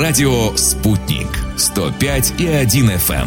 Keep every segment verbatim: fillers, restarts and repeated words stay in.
Радио «Спутник» сто пять и один эф эм.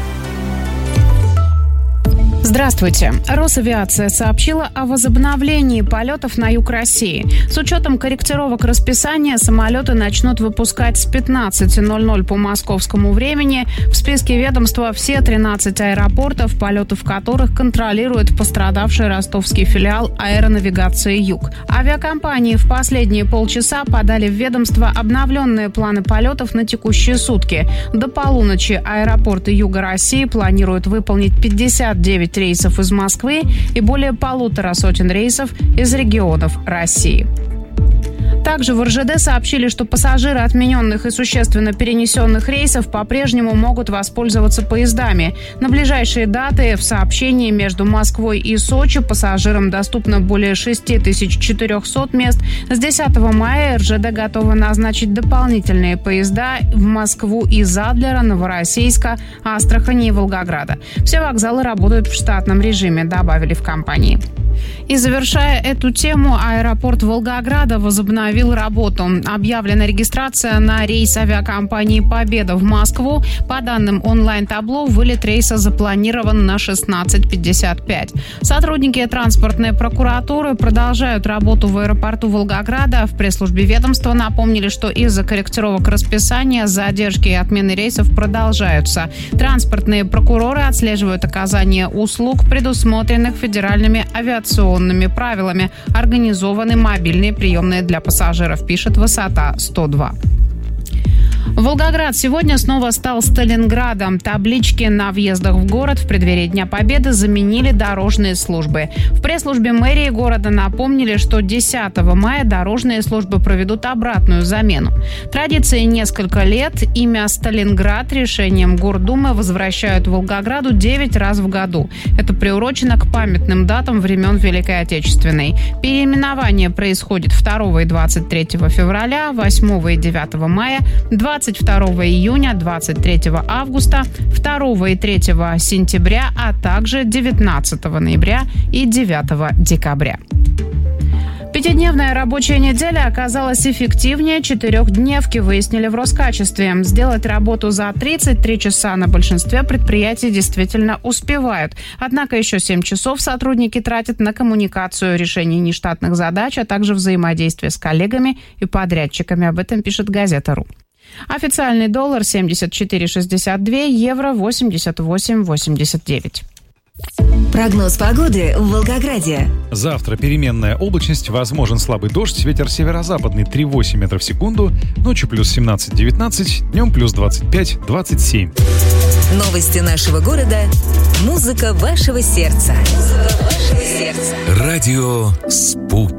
Здравствуйте. Росавиация сообщила о возобновлении полетов на юг России. С учетом корректировок расписания самолеты начнут выпускать с пятнадцати ноль-ноль по московскому времени. В списке ведомства все тринадцать аэропортов, полеты в которых контролирует пострадавший ростовский филиал аэронавигации «Юг». Авиакомпании в последние полчаса подали в ведомство обновленные планы полетов на текущие сутки. До полуночи аэропорты Юга России планируют выполнить пятьдесят девять рейсов из Москвы и более полутора сотен рейсов из регионов России. Также в эр жэ дэ сообщили, что пассажиры отмененных и существенно перенесенных рейсов по-прежнему могут воспользоваться поездами. На ближайшие даты в сообщении между Москвой и Сочи пассажирам доступно более шесть тысяч четыреста мест. С десятого мая эр жэ дэ готова назначить дополнительные поезда в Москву из Адлера, Новороссийска, Астрахани и Волгограда. Все вокзалы работают в штатном режиме, добавили в компании. И завершая эту тему, аэропорт Волгограда возобновил работу. Объявлена регистрация на рейс авиакомпании «Победа» в Москву. По данным онлайн-табло, вылет рейса запланирован на шестнадцать пятьдесят пять. Сотрудники транспортной прокуратуры продолжают работу в аэропорту Волгограда. В пресс-службе ведомства напомнили, что из-за корректировок расписания задержки и отмены рейсов продолжаются. Транспортные прокуроры отслеживают оказание услуг, предусмотренных федеральными авиационными правилами. Организованы мобильные приемные для пассажиров, пишет Высота сто два. Волгоград сегодня снова стал Сталинградом. Таблички на въездах в город в преддверии Дня Победы заменили дорожные службы. В пресс-службе мэрии города напомнили, что десятого мая дорожные службы проведут обратную замену. Традиции несколько лет. Имя Сталинград решением Гордумы возвращают Волгограду девять раз в году. Это приурочено к памятным датам времен Великой Отечественной. Переименование происходит второго и двадцать третьего февраля, восьмого и девятого мая, двадцать второго июня, двадцать третьего августа, второго и третьего сентября, а также девятнадцатого ноября и девятого декабря. Пятидневная рабочая неделя оказалась эффективнее четырехдневки, выяснили в Роскачестве. Сделать работу за тридцать три часа на большинстве предприятий действительно успевают. Однако еще семь часов сотрудники тратят на коммуникацию, решение нештатных задач, а также взаимодействие с коллегами и подрядчиками. Об этом пишет газета.ру. Официальный доллар семьдесят четыре шестьдесят два, евро восемьдесят восемь восемьдесят девять. Прогноз погоды в Волгограде. Завтра переменная облачность, возможен слабый дождь, ветер северо-западный три-восемь метров в секунду, ночью плюс семнадцать-девятнадцать, днем плюс двадцать пять-двадцать семь. Новости нашего города, музыка вашего сердца. Музыка вашего сердца. Радио «Спутник».